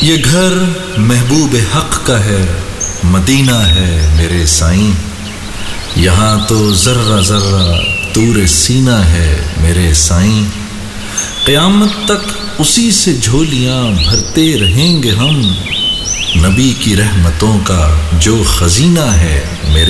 ये घर महबूब हक का है, मदीना है मेरे साईं। यहाँ तो जर्रा जर्रा तूरे सीना है मेरे साईं। क़यामत तक उसी से झोलियाँ भरते रहेंगे हम। नबी की रहमतों का जो खजीना है मेरे